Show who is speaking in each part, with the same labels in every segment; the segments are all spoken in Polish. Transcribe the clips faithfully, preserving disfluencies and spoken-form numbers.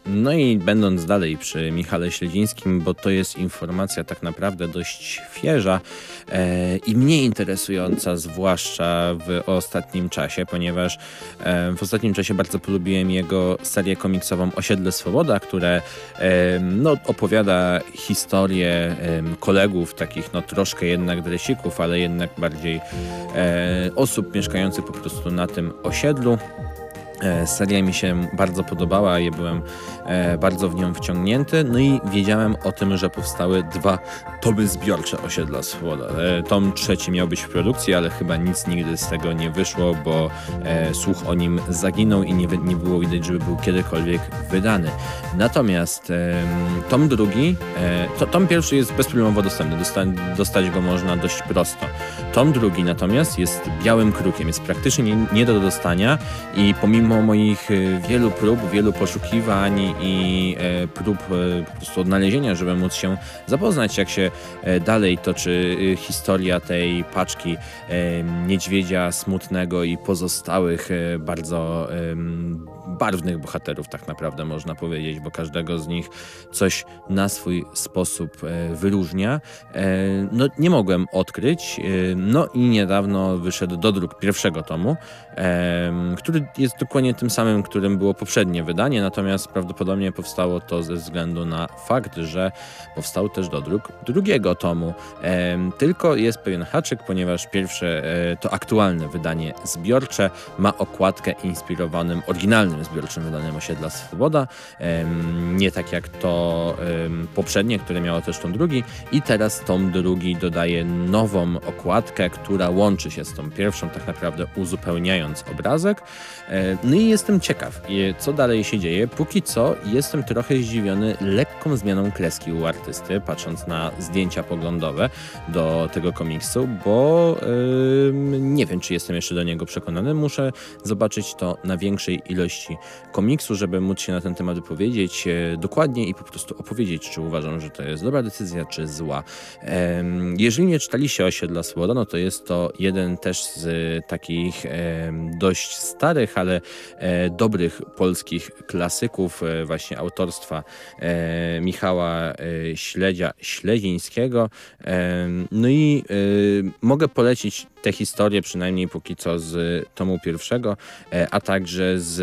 Speaker 1: No i będąc dalej przy Michale Śledzińskim, bo to jest informacja tak naprawdę dość świeża e, i mnie interesująca, zwłaszcza w ostatnim czasie, ponieważ e, w ostatnim czasie bardzo polubiłem jego serię komiksową Osiedle Swoboda, które e, no, opowiada historię e, kolegów, takich no troszkę jednak dresików, ale jednak bardziej e, osób mieszkających po prostu na tym osiedlu. Seria mi się bardzo podobała, ja byłem e, bardzo w nią wciągnięty, no i wiedziałem o tym, że powstały dwa tomy zbiorcze Osiedla Swoboda. E, tom trzeci miał być w produkcji, ale chyba nic nigdy z tego nie wyszło, bo e, słuch o nim zaginął i nie, nie było widać, żeby był kiedykolwiek wydany. Natomiast e, tom drugi, e, to, tom pierwszy jest bezproblemowo dostępny, Dosta, dostać go można dość prosto. Tom drugi natomiast jest białym krukiem, jest praktycznie nie, nie do dostania i pomimo moich wielu prób, wielu poszukiwań i e, prób e, po prostu odnalezienia, żeby móc się zapoznać, jak się e, dalej toczy e, historia tej paczki e, niedźwiedzia smutnego i pozostałych e, bardzo e, barwnych bohaterów, tak naprawdę można powiedzieć, bo każdego z nich coś na swój sposób e, wyróżnia. E, no nie mogłem odkryć, e, no i niedawno wyszedł dodruk pierwszego tomu, e, który jest dokładnie tym samym, którym było poprzednie wydanie, natomiast prawdopodobnie powstało to ze względu na fakt, że powstał też dodruk drugiego tomu. E, tylko jest pewien haczyk, ponieważ pierwsze e, to aktualne wydanie zbiorcze ma okładkę inspirowanym oryginalnym zbiorczym wydaniem Osiedla Swoboda, e, nie tak jak to e, poprzednie, które miało też tom drugi, i teraz tom drugi dodaje nową okładkę, która łączy się z tą pierwszą, tak naprawdę uzupełniając obrazek. E, No i jestem ciekaw, co dalej się dzieje. Póki co jestem trochę zdziwiony lekką zmianą kreski u artysty, patrząc na zdjęcia poglądowe do tego komiksu, bo yy, nie wiem, czy jestem jeszcze do niego przekonany. Muszę zobaczyć to na większej ilości komiksu, żeby móc się na ten temat wypowiedzieć yy, dokładnie i po prostu opowiedzieć, czy uważam, że to jest dobra decyzja, czy zła. Yy, jeżeli nie czytaliście Osiedla Swoboda, no to jest to jeden też z yy, takich yy, dość starych, ale E, dobrych polskich klasyków e, właśnie autorstwa e, Michała e, Śledzia Śledzińskiego. E, no i e, mogę polecić tę historię, przynajmniej póki co z tomu pierwszego, e, a także z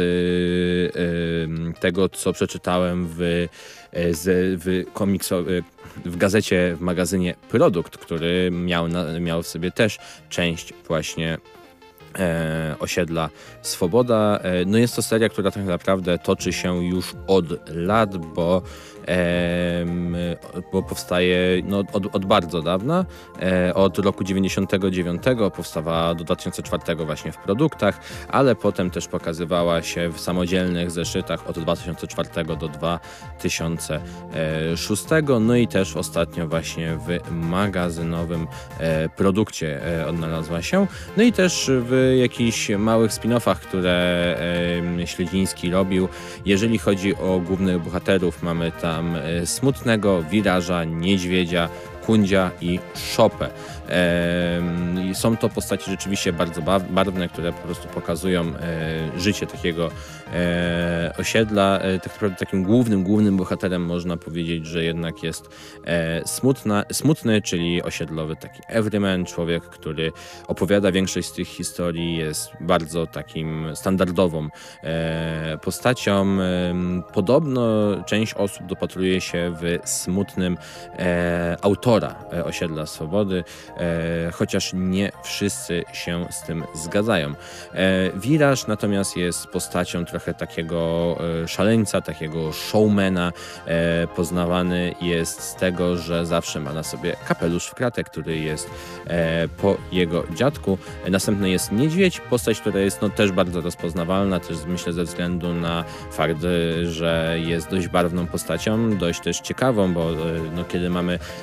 Speaker 1: e, tego, co przeczytałem w, e, z, w komiksowej w gazecie, w magazynie Produkt, który miał, na, miał w sobie też część właśnie E, Osiedla Swoboda. E, no jest to seria, która tak naprawdę toczy się już od lat, bo, e, bo powstaje no, od, od bardzo dawna. E, od roku dziewięćdziesiątego dziewiątego powstawała do dwa tysiące czwartego właśnie w produktach, ale potem też pokazywała się w samodzielnych zeszytach od dwa tysiące czwartego do dwa tysiące szóstego. No i też ostatnio właśnie w magazynowym e, produkcie e, odnalazła się. No i też w jakichś małych spin-offach, które e, Śledziński robił. Jeżeli chodzi o głównych bohaterów, mamy tam e, Smutnego, Wiraża, Niedźwiedzia, Kundzia i Szopę. E, są to postaci rzeczywiście bardzo barwne, które po prostu pokazują e, życie takiego e, osiedla. E, tak naprawdę takim głównym, głównym bohaterem można powiedzieć, że jednak jest e, smutna, smutny, czyli osiedlowy taki everyman, człowiek, który opowiada większość z tych historii, jest bardzo takim standardową e, postacią. E, podobno część osób dopatruje się w smutnym e, autora Osiedla Swobody, e, chociaż nie wszyscy się z tym zgadzają. E, Wiraż natomiast jest postacią trochę takiego e, szaleńca, takiego showmana. E, poznawany jest z tego, że zawsze ma na sobie kapelusz w kratę, który jest e, po jego dziadku. E, następny jest Niedźwiedź, postać, która jest no, też bardzo rozpoznawalna, też myślę ze względu na fakt, że jest dość barwną postacią, dość też ciekawą, bo e, no, kiedy mamy e,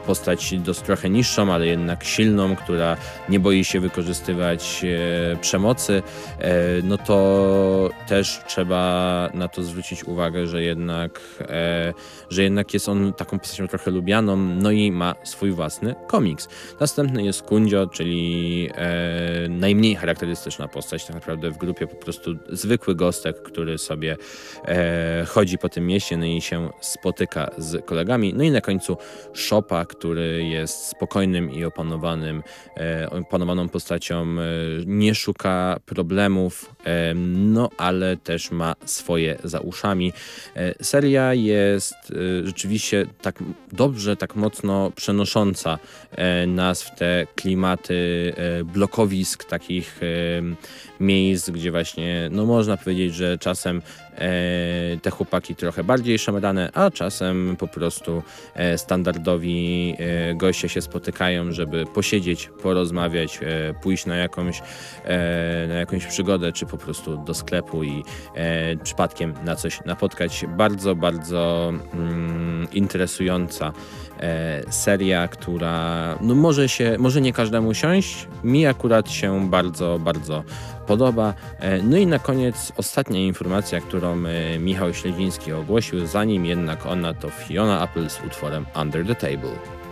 Speaker 1: postać dość trochę niższą, ale jednak silną, która nie boi się wykorzystywać e, przemocy, e, no to też trzeba na to zwrócić uwagę, że jednak, e, że jednak jest on taką postacią trochę lubianą, no i ma swój własny komiks. Następny jest Kundzio, czyli e, najmniej charakterystyczna postać, tak naprawdę w grupie po prostu zwykły gostek, który sobie e, chodzi po tym mieście, no i się spotyka z kolegami. No i na końcu Szopa, który jest spokojnym i opanowanym, e, opanowaną postacią, e, nie szuka problemów, e, no ale też ma swoje za uszami. E, seria jest e, rzeczywiście tak dobrze, tak mocno przenosząca e, nas w te klimaty e, blokowisk, takich e, miejsc, gdzie właśnie, no można powiedzieć, że czasem e, te chłopaki trochę bardziej szemrane, a czasem po prostu e, standardowi e, goście się spotykają, żeby posiedzieć, porozmawiać, e, pójść na jakąś, e, na jakąś przygodę, czy po prostu do sklepu i e, przypadkiem na coś napotkać. Bardzo, bardzo mm, interesująca e, seria, która no może się, może nie każdemu siąść, mi akurat się bardzo, bardzo podoba. E, no i na koniec ostatnia informacja, którą e, Michał Śledziński ogłosił, zanim jednak ona, to Fiona Apple z utworem Under the Table.